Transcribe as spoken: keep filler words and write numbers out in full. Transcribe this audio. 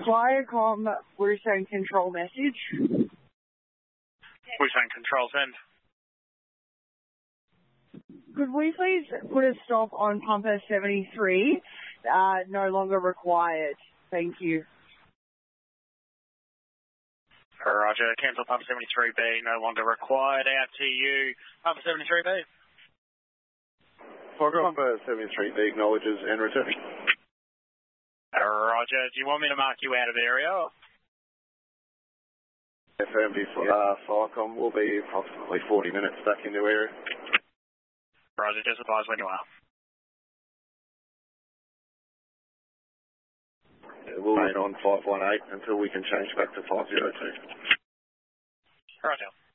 Viacom, we're saying control message. We're saying control send. Could we please put a stop on pumper seventy-three? Uh, no longer required. Thank you. Roger, cancel pump seventy-three B, no longer required. Out to you, pump seventy-three B. Pumper seventy-three B acknowledges and return. Roger, do you want me to mark you out of area? F M B uh, Viacom will be approximately forty minutes back into area. Roger, just advise when you are. We'll remain on five one eight until we can change back to five zero two. Roger.